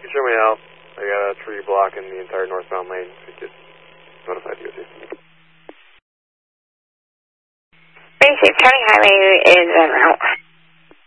show me out. I got a tree blocking the entire northbound lane. So get notified DOT. Basic County Highway is en route.